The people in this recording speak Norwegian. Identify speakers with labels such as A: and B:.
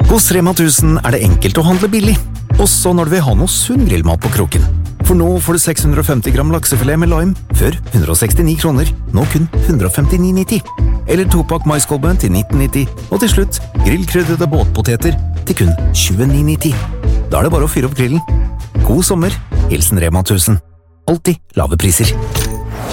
A: Hos Rema 1000 det enkelt å handle billig, også når du vil ha noe sunn grillmat på kroken. For nå får du 650 gram laksefilet med lime, før 169 kroner, nå kun 159,90. Eller 2-pakk maiskolbe til 19,90, og til slutt grillkrydrede båtpoteter til kun 29,90. Da det bare å fyre opp grillen. God sommer, hilsen Rema 1000. Alltid lave priser.